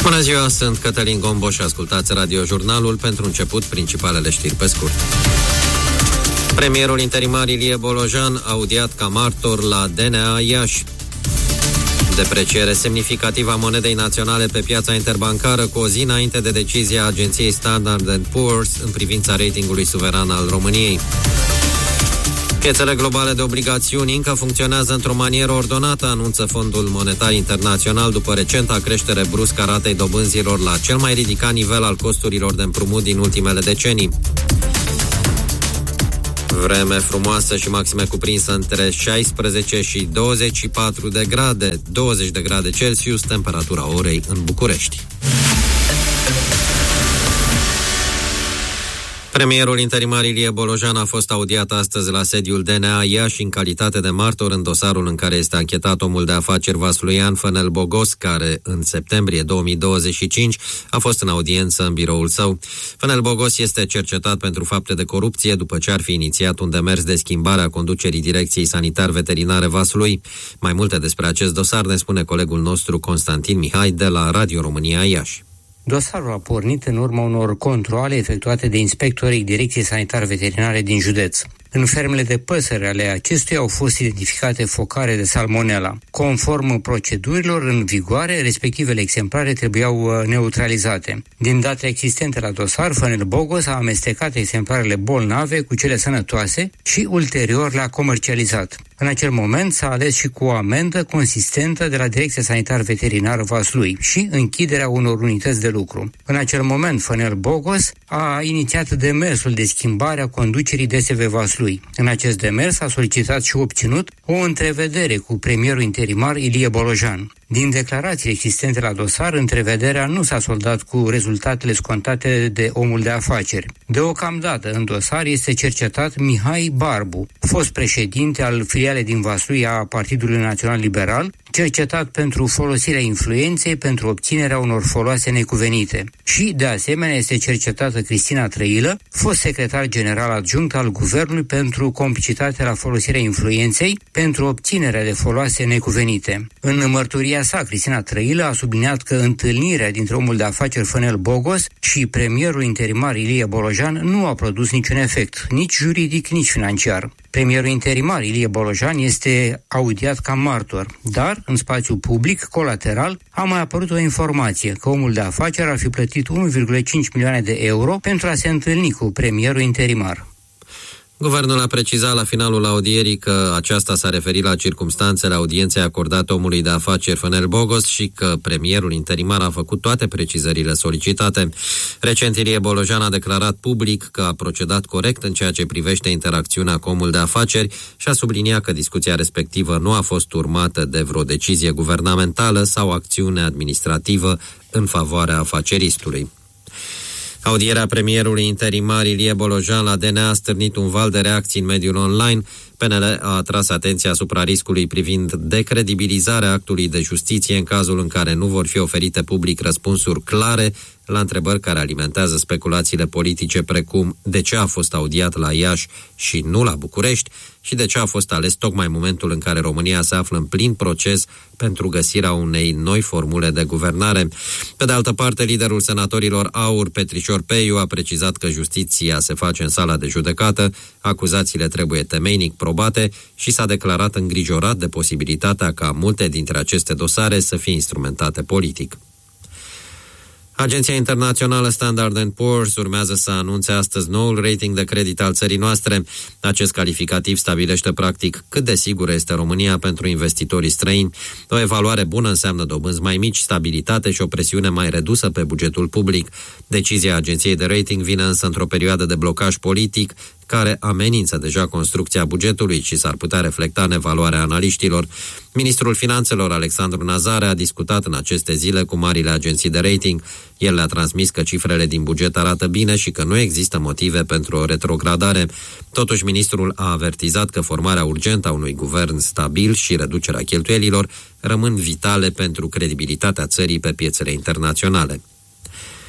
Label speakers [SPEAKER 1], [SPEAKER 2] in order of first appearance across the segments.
[SPEAKER 1] Bună ziua, sunt Cătălin Gombo și ascultați radiojurnalul. Pentru început, principalele știri pe scurt. Premierul interimar Ilie Bolojan audiat ca martor la DNA Iași. Depreciere semnificativă a monedei naționale pe piața interbancară cu o zi înainte de decizia agenției Standard & Poor's în privința ratingului suveran al României. Piețele globale de obligațiuni încă funcționează într-o manieră ordonată, anunță Fondul Monetar Internațional după recenta creștere bruscă a ratei dobânzilor la cel mai ridicat nivel al costurilor de împrumut din ultimele decenii. Vreme frumoasă și maxime cuprinsă între 16 și 24 de grade, 20 de grade Celsius, temperatura orei în București. Premierul interimar Ilie Bolojan a fost audiat astăzi la sediul DNA Iași în calitate de martor în dosarul în care este anchetat omul de afaceri Vasluian Fănel Bogos, care în septembrie 2025 a fost în audiență în biroul său. Fănel Bogos este cercetat pentru fapte de corupție după ce ar fi inițiat un demers de schimbare a conducerii Direcției Sanitar-Veterinare Vaslui. Mai multe despre acest dosar ne spune colegul nostru Constantin Mihai de la Radio România Iași.
[SPEAKER 2] Dosarul a pornit în urma unor controale efectuate de inspectorii Direcției Sanitar-Veterinare din județ. În fermele de păsări ale acestuia au fost identificate focare de salmonella. Conform procedurilor în vigoare, respectivele exemplare trebuiau neutralizate. Din datele existente la dosar, Fănel Bogos a amestecat exemplarele bolnave cu cele sănătoase și ulterior le-a comercializat. În acel moment s-a ales și cu o amendă consistentă de la Direcția Sanitar-Veterinară Vaslui și închiderea unor unități de lucru. În acel moment, Fănel Bogos a inițiat demersul de schimbare a conducerii DSV Vaslui. În acest demers a solicitat și obținut o întrevedere cu premierul interimar Ilie Bolojan. Din declarațiile existente la dosar, întrevederea nu s-a soldat cu rezultatele scontate de omul de afaceri. Deocamdată, în dosar este cercetat Mihai Barbu, fost președinte al filialei din Vaslui a Partidului Național Liberal, cercetat pentru folosirea influenței pentru obținerea unor foloase necuvenite. Și, de asemenea, este cercetată Cristina Trăilă, fost secretar general adjunct al Guvernului pentru complicitate la folosirea influenței pentru obținerea de foloase necuvenite. În mărturia sa, Cristina Trăilă a subliniat că întâlnirea dintre omul de afaceri Fănel Bogos și premierul interimar Ilie Bolojan nu a produs niciun efect, nici juridic, nici financiar. Premierul interimar Ilie Bolojan este audiat ca martor, dar în spațiu public, colateral, a mai apărut o informație că omul de afaceri ar fi plătit 1,5 milioane de euro pentru a se întâlni cu premierul interimar.
[SPEAKER 1] Guvernul a precizat la finalul audierii că aceasta s-a referit la circumstanțele audienței acordate omului de afaceri Fănel Bogos și că premierul interimar a făcut toate precizările solicitate. Recent, Ilie Bolojan a declarat public că a procedat corect în ceea ce privește interacțiunea cu omul de afaceri și a subliniat că discuția respectivă nu a fost urmată de vreo decizie guvernamentală sau acțiune administrativă în favoarea afaceristului. Audierea premierului interimar Ilie Bolojan la DNA a stârnit un val de reacții în mediul online. PNL a atras atenția asupra riscului privind decredibilizarea actului de justiție în cazul în care nu vor fi oferite public răspunsuri clare la întrebări care alimentează speculațiile politice, precum de ce a fost audiat la Iași și nu la București și de ce a fost ales tocmai momentul în care România se află în plin proces pentru găsirea unei noi formule de guvernare. Pe de altă parte, liderul senatorilor AUR, Petrișor Peiu, a precizat că justiția se face în sala de judecată, acuzațiile trebuie temeinic probate și s-a declarat îngrijorat de posibilitatea ca multe dintre aceste dosare să fie instrumentate politic. Agenția internațională Standard & Poor's urmează să anunțe astăzi noul rating de credit al țării noastre. Acest calificativ stabilește practic cât de sigură este România pentru investitorii străini. O evaluare bună înseamnă dobânzi mai mici, stabilitate și o presiune mai redusă pe bugetul public. Decizia agenției de rating vine însă într-o perioadă de blocaj politic care amenință deja construcția bugetului și s-ar putea reflecta în evaluarea analiștilor. Ministrul Finanțelor, Alexandru Nazare, a discutat în aceste zile cu marile agenții de rating. El le-a transmis că cifrele din buget arată bine și că nu există motive pentru o retrogradare. Totuși, ministrul a avertizat că formarea urgentă a unui guvern stabil și reducerea cheltuielilor rămân vitale pentru credibilitatea țării pe piețele internaționale.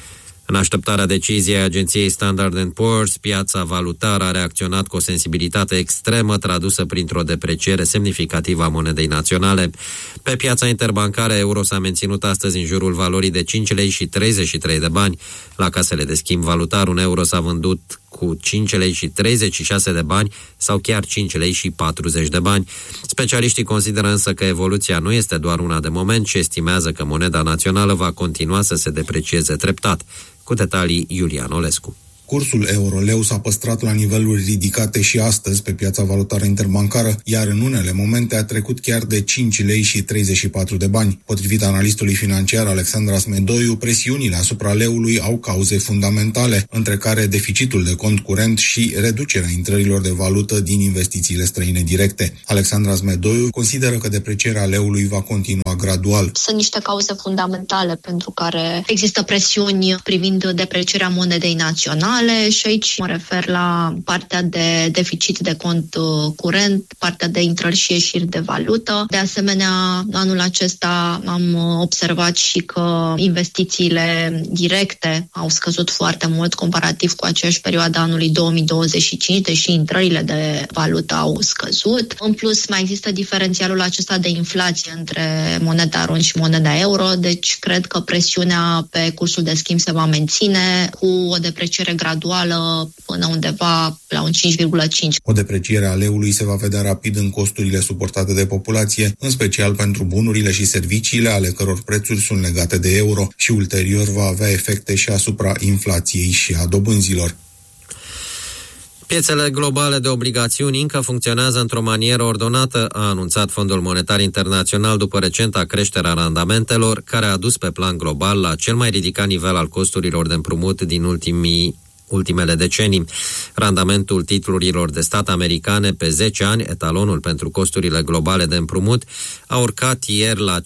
[SPEAKER 1] În așteptarea deciziei agenției Standard & Poor's, piața valutară a reacționat cu o sensibilitate extremă, tradusă printr-o depreciere semnificativă a monedei naționale. Pe piața interbancară, euro s-a menținut astăzi în jurul valorii de 5 lei și 33 de bani. La casele de schimb valutar, un euro s-a vândut cu 5 lei și 36 de bani sau chiar 5 lei și 40 de bani. Specialiștii consideră însă că evoluția nu este doar una de moment și estimează că moneda națională va continua să se deprecieze treptat. Cu detalii, Iulian Olescu.
[SPEAKER 3] Cursul euro-leu s-a păstrat la niveluri ridicate și astăzi pe piața valutară interbancară, iar în unele momente a trecut chiar de 5 lei și 34 de bani. Potrivit analistului financiar Alexandra Smedoiu, presiunile asupra leului au cauze fundamentale, între care deficitul de cont curent și reducerea intrărilor de valută din investițiile străine directe. Alexandra Smedoiu consideră că deprecierea leului va continua gradual.
[SPEAKER 4] Sunt niște cauze fundamentale pentru care există presiuni privind deprecierea monedei naționale. Și aici mă refer la partea de deficit de cont curent, partea de intrări și ieșiri de valută. De asemenea, anul acesta am observat și că investițiile directe au scăzut foarte mult comparativ cu aceeași perioadă anului 2025, deși intrările de valută au scăzut. În plus, mai există diferențialul acesta de inflație între moneda RON și moneda euro, deci cred că presiunea pe cursul de schimb se va menține cu o depreciere graduală până undeva la un 5,5.
[SPEAKER 3] O depreciere a leului se va vedea rapid în costurile suportate de populație, în special pentru bunurile și serviciile ale căror prețuri sunt legate de euro și ulterior va avea efecte și asupra inflației și a dobânzilor.
[SPEAKER 1] Piețele globale de obligațiuni încă funcționează într-o manieră ordonată, a anunțat Fondul Monetar Internațional după recenta creștere a randamentelor, care a dus pe plan global la cel mai ridicat nivel al costurilor de împrumut din ultimele decenii. Randamentul titlurilor de stat americane pe 10 ani, etalonul pentru costurile globale de împrumut, a urcat ieri la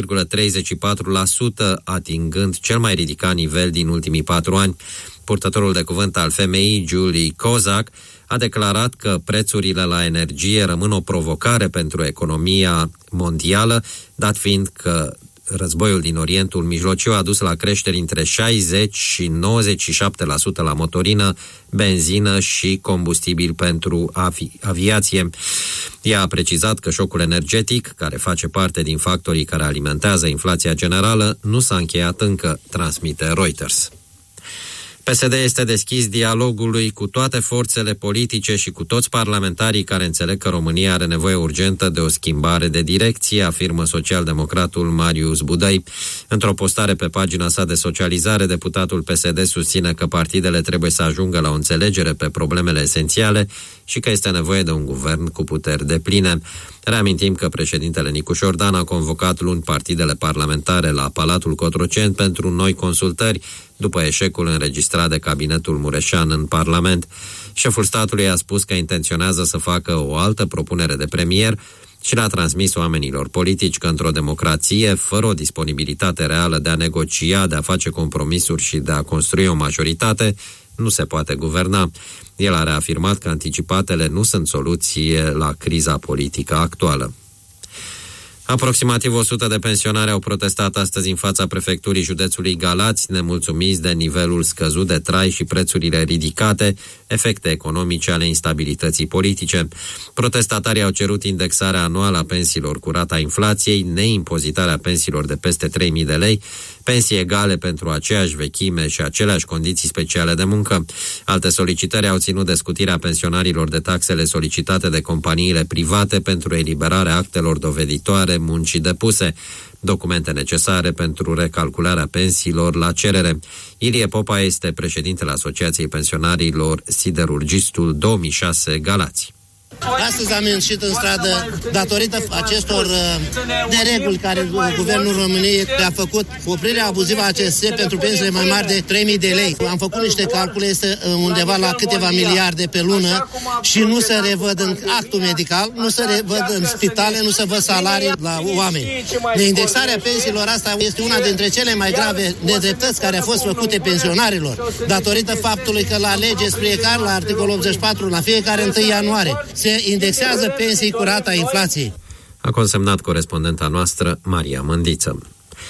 [SPEAKER 1] 5,34%, atingând cel mai ridicat nivel din ultimii 4 ani. Purtătorul de cuvânt al FMI, Julie Kozak, a declarat că prețurile la energie rămân o provocare pentru economia mondială, dat fiind că războiul din Orientul Mijlociu a dus la creșteri între 60 și 97% la motorină, benzină și combustibil pentru aviație. Ea a precizat că șocul energetic, care face parte din factorii care alimentează inflația generală, nu s-a încheiat încă, transmite Reuters. PSD este deschis dialogului cu toate forțele politice și cu toți parlamentarii care înțeleg că România are nevoie urgentă de o schimbare de direcție, afirmă socialdemocratul Marius Budăi. Într-o postare pe pagina sa de socializare, deputatul PSD susține că partidele trebuie să ajungă la o înțelegere pe problemele esențiale și că este nevoie de un guvern cu puteri depline. Reamintim că președintele Nicu Șordan a convocat luni partidele parlamentare la Palatul Cotroceni pentru noi consultări, după eșecul înregistrat de cabinetul Mureșan în Parlament. Șeful statului a spus că intenționează să facă o altă propunere de premier și le-a transmis oamenilor politici că într-o democrație, fără o disponibilitate reală de a negocia, de a face compromisuri și de a construi o majoritate, nu se poate guverna. El a reafirmat că anticipatele nu sunt soluție la criza politică actuală. Aproximativ 100 de pensionari au protestat astăzi în fața prefecturii județului Galați, nemulțumiți de nivelul scăzut de trai și prețurile ridicate, efecte economice ale instabilității politice. Protestatarii au cerut indexarea anuală a pensiilor cu rata inflației, neimpozitarea pensiilor de peste 3.000 de lei, pensii egale pentru aceeași vechime și aceleași condiții speciale de muncă. Alte solicitări au ținut de scutirea pensionarilor de taxele solicitate de companiile private pentru eliberarea actelor doveditoare muncii depuse, documente necesare pentru recalcularea pensiilor la cerere. Ilie Popa este președintele Asociației Pensionarilor Siderurgistul 2006 Galați.
[SPEAKER 5] Astăzi am ieșit în stradă datorită acestor nereguli care Guvernul României le-a făcut, oprirea abuzivă a ACS pentru pensiile mai mari de 3.000 de lei. Am făcut niște calcule, este undeva la câteva miliarde pe lună și nu se revăd în actul medical, nu se revăd în spitale, nu se văd salarii la oameni. Neindexarea pensiilor asta este una dintre cele mai grave nedreptăți care au fost făcute pensionarilor, datorită faptului că la lege spre care, la articolul 84, la fiecare 1 ianuarie, se indexează pensii cu rata inflației.
[SPEAKER 1] A consemnat corespondenta noastră, Maria Mândiță.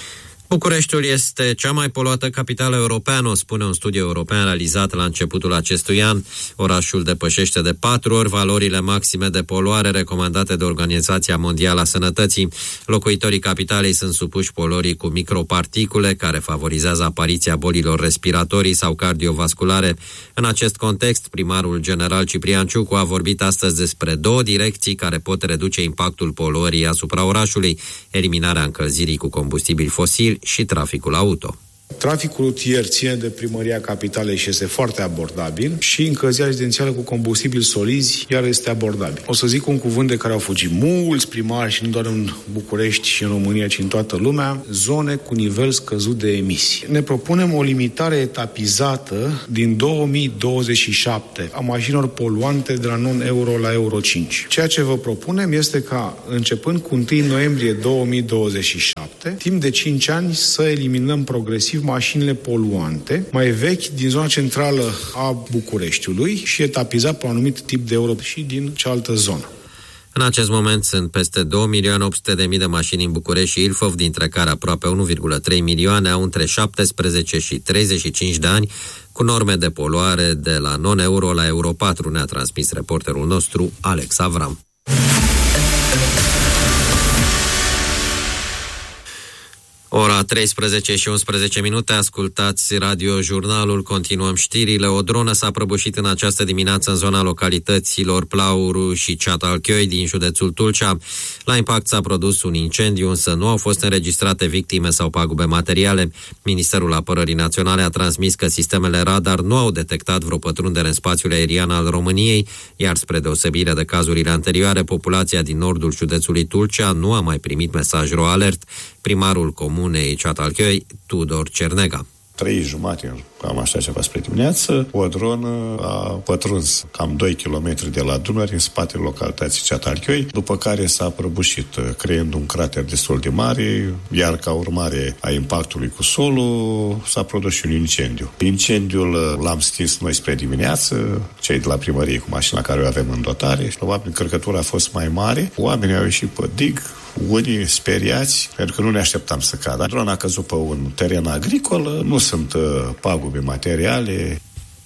[SPEAKER 1] Bucureștiul este cea mai poluată capitală europeană, o spune un studiu european realizat la începutul acestui an. Orașul depășește de 4 ori valorile maxime de poluare recomandate de Organizația Mondială a Sănătății. Locuitorii capitalei sunt supuși poluării cu microparticule, care favorizează apariția bolilor respiratorii sau cardiovasculare. În acest context, primarul general Ciprian Ciucu a vorbit astăzi despre 2 direcții care pot reduce impactul poluării asupra orașului: eliminarea încălzirii cu combustibili fosili și traficul auto.
[SPEAKER 6] Traficul rutier ține de primăria capitalei și este foarte abordabil și încălzirea rezidențială cu combustibili solizi iar este abordabil. O să zic un cuvânt de care au fugit mulți primari și nu doar în București și în România, ci în toată lumea: zone cu nivel scăzut de emisii. Ne propunem o limitare etapizată din 2027 a mașinilor poluante de la non-euro la Euro 5. Ceea ce vă propunem este ca, începând cu 1 noiembrie 2027, timp de 5 ani să eliminăm progresiv mașinile poluante mai vechi din zona centrală a Bucureștiului și etapizat pe un anumit tip de euro și din cealaltă zonă.
[SPEAKER 1] În acest moment sunt peste 2.800.000 de mașini în București și Ilfov, dintre care aproape 1,3 milioane au între 17 și 35 de ani, cu norme de poluare de la non-euro la Euro 4, ne-a transmis reporterul nostru Alex Avram. Ora 13 și 11 minute, ascultați Radio Jurnalul, continuăm știrile. O dronă s-a prăbușit în această dimineață în zona localităților Plauru și Ceatalchioi din județul Tulcea. La impact s-a produs un incendiu, însă nu au fost înregistrate victime sau pagube materiale. Ministerul Apărării Naționale a transmis că sistemele radar nu au detectat vreo pătrundere în spațiul aerian al României, iar spre deosebire de cazurile anterioare, populația din nordul județului Tulcea nu a mai primit mesaj RoAlert. Primarul comunei Ceatalchioi, Tudor Cernega.
[SPEAKER 7] 3:30, cam așa ceva spre dimineață, o dronă a pătruns cam 2 km de la Dunăre în spatele localității Ceatalchioi, după care s-a prăbușit, creând un crater destul de mare, iar ca urmare a impactului cu solul s-a produs și un incendiu. Incendiul l-am stins noi spre dimineață, cei de la primărie cu mașina care o avem în dotare, și probabil încărcătura a fost mai mare, oamenii au ieșit pe dig, unii speriați, pentru că nu ne așteptam să cadă. Drona a căzut pe un teren agricol, nu sunt pagube materiale.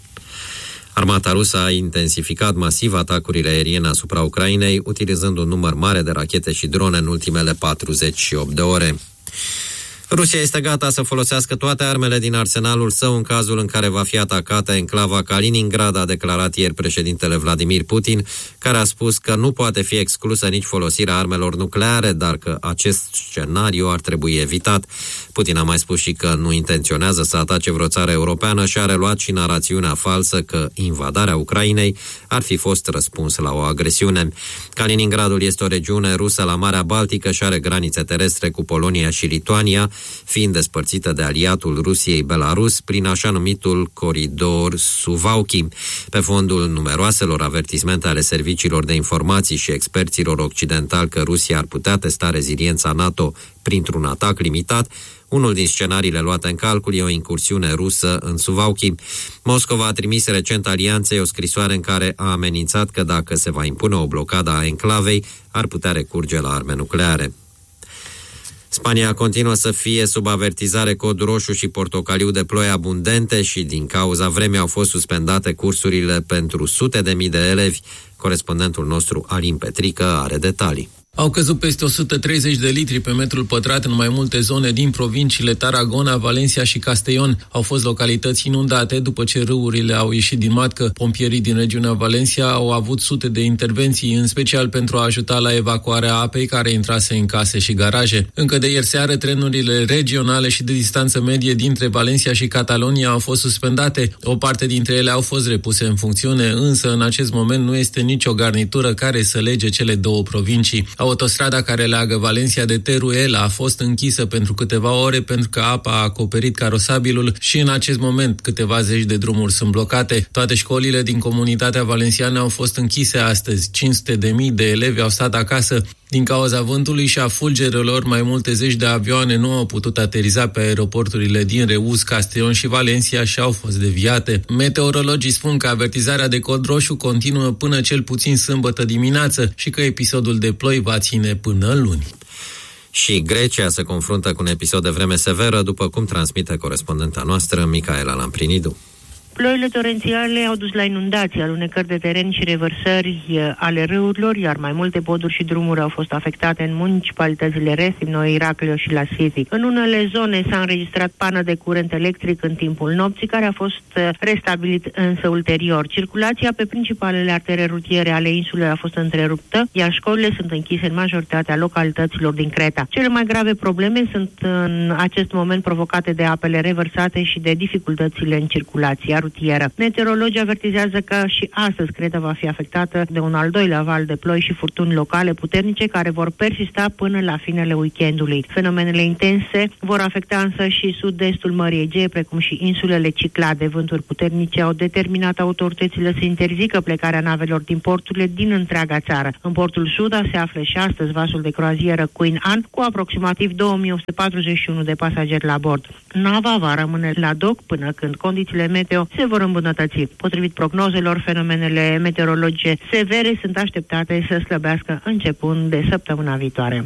[SPEAKER 1] Armata rusă a intensificat masiv atacurile aeriene asupra Ucrainei, utilizând un număr mare de rachete și drone în ultimele 48 de ore. Rusia este gata să folosească toate armele din arsenalul său în cazul în care va fi atacată enclava Kaliningrad, a declarat ieri președintele Vladimir Putin, care a spus că nu poate fi exclusă nici folosirea armelor nucleare, dar că acest scenariu ar trebui evitat. Putin a mai spus și că nu intenționează să atace vreo țară europeană și a reluat și narațiunea falsă că invadarea Ucrainei ar fi fost răspuns la o agresiune. Kaliningradul este o regiune rusă la Marea Baltică și are granițe terestre cu Polonia și Lituania, fiind despărțită de aliatul Rusiei Belarus prin așa numitul coridor Suwałki. Pe fondul numeroaselor avertismente ale serviciilor de informații și experților occidentali că Rusia ar putea testa reziliența NATO printr-un atac limitat, unul din scenariile luate în calcul e o incursiune rusă în Suwałki. Moscova a trimis recent alianței o scrisoare în care a amenințat că dacă se va impune o blocadă a enclavei, ar putea recurge la arme nucleare. Spania continuă să fie sub avertizare cod roșu și portocaliu de ploi abundente și din cauza vremii au fost suspendate cursurile pentru sute de mii de elevi. Corespondentul nostru Alin Petrică are detalii.
[SPEAKER 8] Au căzut peste 130 de litri pe metrul pătrat în mai multe zone din provinciile Tarragona, Valencia și Castellón. Au fost localități inundate după ce râurile au ieșit din matcă. Pompierii din regiunea Valencia au avut sute de intervenții, în special pentru a ajuta la evacuarea apei care intrase în case și garaje. Încă de ieri seară, trenurile regionale și de distanță medie dintre Valencia și Catalonia au fost suspendate. O parte dintre ele au fost repuse în funcțiune, însă în acest moment nu este nicio garnitură care să lege cele două provincii. Autostrada care leagă Valencia de Teruel a fost închisă pentru câteva ore pentru că apa a acoperit carosabilul și în acest moment câteva zeci de drumuri sunt blocate. Toate școlile din comunitatea valenciană au fost închise astăzi. 500.000 de elevi au stat acasă. Din cauza vântului și a fulgerelor, mai multe zeci de avioane nu au putut ateriza pe aeroporturile din Reus, Castellón și Valencia și au fost deviate. Meteorologii spun că avertizarea de cod roșu continuă până cel puțin sâmbătă dimineață și că episodul de ploi va ține până luni.
[SPEAKER 1] Și Grecia se confruntă cu un episod de vreme severă, după cum transmite corespondenta noastră, Micaela Lamprinidou.
[SPEAKER 9] Ploile torențiale au dus la inundații, alunecări de teren și revărsări ale râurilor, iar mai multe poduri și drumuri au fost afectate în municipalitățile Resim, Noi Iraklio și La Sisi. În unele zone s-a înregistrat pană de curent electric în timpul nopții, care a fost restabilit însă ulterior. Circulația pe principalele artere rutiere ale insulei a fost întreruptă, iar școlile sunt închise în majoritatea localităților din Creta. Cele mai grave probleme sunt în acest moment provocate de apele revărsate și de dificultățile în circulația rutieră. Meteorologii avertizează că și astăzi Creta va fi afectată de un al doilea val de ploi și furtuni locale puternice care vor persista până la finele weekendului. Fenomenele intense vor afecta însă și sud-estul Mării Egee, precum și insulele Cyclade. Vânturi puternice au determinat autoritățile să interzică plecarea navelor din porturile din întreaga țară. În portul Suda se află și astăzi vasul de croazieră Queen Anne cu aproximativ 2141 de pasageri la bord. Nava va rămâne la doc până când condițiile meteo se vor îmbunătăți. Potrivit prognozelor, fenomenele meteorologice severe sunt așteptate să slăbească începând de săptămâna viitoare.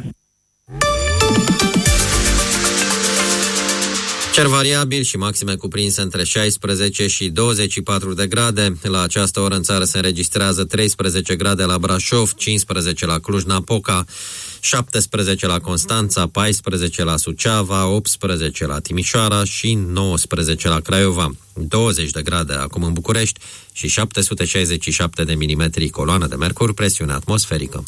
[SPEAKER 1] Cer variabil și maxime cuprinse între 16 și 24 de grade. La această oră în țară se înregistrează 13 grade la Brașov, 15 la Cluj-Napoca, 17 la Constanța, 14 la Suceava, 18 la Timișoara și 19 la Craiova. 20 de grade acum în București și 767 de milimetri coloană de mercur, presiune atmosferică.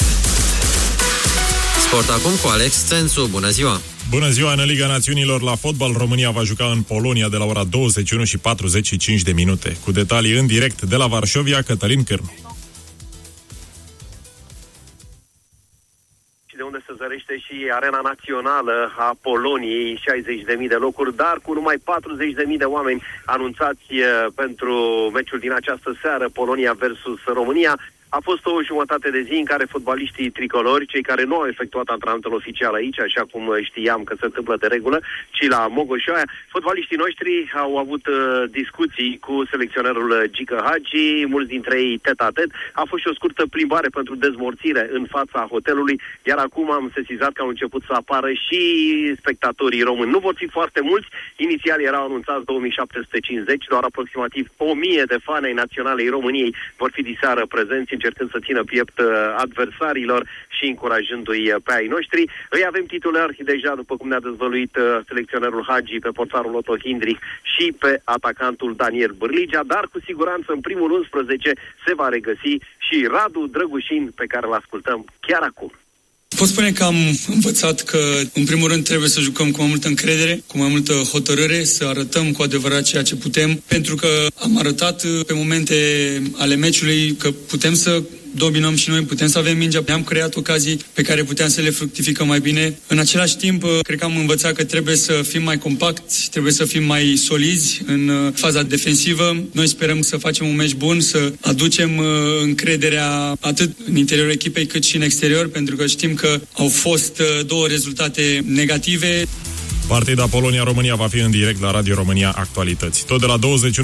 [SPEAKER 1] Sport acum cu Alex Țensu. Bună ziua!
[SPEAKER 10] Bună ziua! În Liga Națiunilor la fotbal, România va juca în Polonia de la ora 21 și 45 de minute. Cu detalii în direct de la Varșovia, Cătălin Cârnu.
[SPEAKER 11] De unde se zărește și arena națională a Poloniei, 60.000 de locuri, dar cu numai 40.000 de oameni anunțați pentru meciul din această seară, Polonia versus România. A fost o jumătate de zi în care fotbaliștii tricolori, cei care nu au efectuat antrenamentul oficial aici, așa cum știam că se întâmplă de regulă, ci la Mogoșoaia, fotbaliștii noștri au avut discuții cu selecționerul Gică Hagi, mulți dintre ei tet-a-tet. A fost și o scurtă plimbare pentru dezmorțire în fața hotelului, iar acum am sesizat că au început să apară și spectatorii români. Nu vor fi foarte mulți, inițial erau anunțați 2750, doar aproximativ 1000 de fani ai naționalei României vor fi diseară prezenți, încercând să țină piept adversarilor și încurajându-i pe ai noștri. Îi avem titulari deja, după cum ne-a dezvăluit selecționerul Hagi, pe portarul Otto Hindrich și pe atacantul Daniel Bârligea, dar cu siguranță în primul 11 se va regăsi și Radu Drăgușin, pe care îl ascultăm chiar acum.
[SPEAKER 12] Pot spune că am învățat că, în primul rând, trebuie să jucăm cu mai multă încredere, cu mai multă hotărâre, să arătăm cu adevărat ceea ce putem, pentru că am arătat pe momente ale meciului că putem să dominăm și noi, putem să avem mingea, ne-am creat ocazii pe care puteam să le fructificăm mai bine. În același timp, cred că am învățat că trebuie să fim mai compacti, trebuie să fim mai solizi în faza defensivă. Noi sperăm să facem un meci bun, să aducem încrederea atât în interiorul echipei cât și în exterior, pentru că știm că au fost două rezultate negative.
[SPEAKER 10] Partida Polonia-România va fi în direct la Radio România Actualități. Tot de la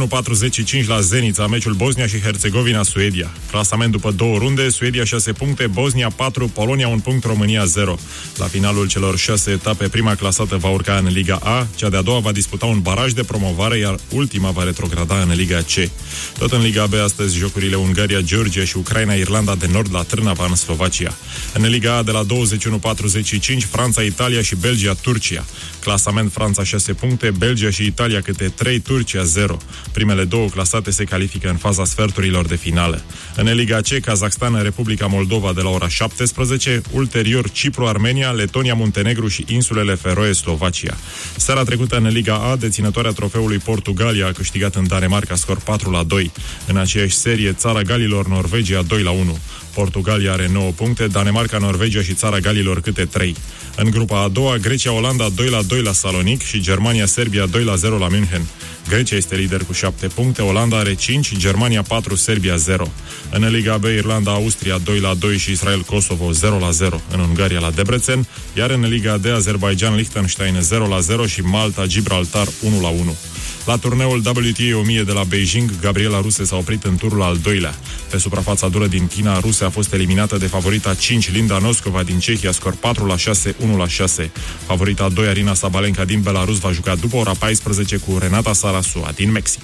[SPEAKER 10] 21:45 la Zenica, meciul Bosnia și Herțegovina-Suedia. Clasament după 2 runde, Suedia 6 puncte, Bosnia 4, Polonia 1 punct, România 0. La finalul celor 6 etape, prima clasată va urca în Liga A, cea de-a doua va disputa un baraj de promovare, iar ultima va retrograda în Liga C. Tot în Liga B astăzi, jocurile Ungaria, Georgia și Ucraina, Irlanda de Nord la Trnava în Slovacia. În Liga A de la 21:45, Franța, Italia și Belgia, Turcia. Clasament: Franța 6 puncte, Belgia și Italia câte 3, Turcia 0. Primele două clasate se califică în faza sferturilor de finală. În Liga C, Kazakhstan, Republica Moldova de la ora 17, ulterior Cipru, Armenia, Letonia, Muntenegru și insulele Feroe, Slovacia. Seara trecută în Liga A, deținătoarea trofeului Portugalia a câștigat în Danemarca scor 4-2. În aceeași serie, Țara Galilor, Norvegia 2-1. Portugalia are 9 puncte, Danemarca, Norvegia și Țara Galilor câte 3. În grupa a doua, Grecia-Olanda 2-2 la Salonic și Germania-Serbia 2-0 la München. Grecia este lider cu 7 puncte, Olanda are 5, Germania 4, Serbia 0. În Liga B, Irlanda-Austria 2-2 și Israel-Kosovo 0-0 în Ungaria la Debrecen, iar în Liga D, Azerbaijan-Liechtenstein 0-0 și Malta-Gibraltar 1-1. La turneul WTA 1000 de la Beijing, Gabriela Ruse s-a oprit în turul al doilea. Pe suprafața dură din China, Ruse a fost eliminată de favorita 5, Linda Noskova din Cehia, scor 4-6, 1-6. Favorita 2, Arina Sabalenka din Belarus, va juca după ora 14 cu Renata Sarasua din Mexic.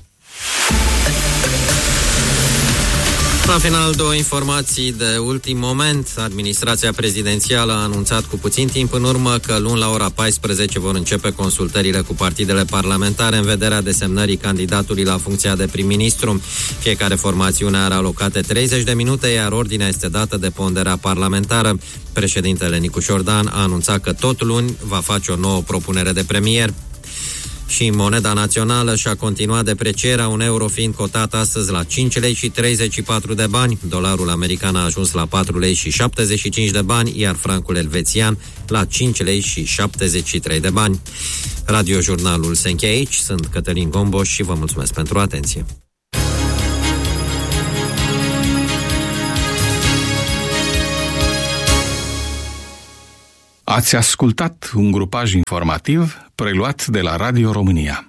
[SPEAKER 1] La final, două informații de ultim moment. Administrația prezidențială a anunțat cu puțin timp în urmă că luni la ora 14 vor începe consultările cu partidele parlamentare în vederea desemnării candidatului la funcția de prim-ministru. Fiecare formațiune are alocate 30 de minute, iar ordinea este dată de ponderea parlamentară. Președintele Nicu Șordan a anunțat că tot luni va face o nouă propunere de premier. Și moneda națională și-a continuat deprecierea, un euro fiind cotat astăzi la 5 lei și 34 de bani. Dolarul american a ajuns la 4 lei și 75 de bani, iar francul elvețian la 5 lei și 73 de bani. Radiojurnalul se încheie aici. Sunt Cătălin Gomboș și vă mulțumesc pentru atenție.
[SPEAKER 13] Ați ascultat un grupaj informativ preluat de la Radio România.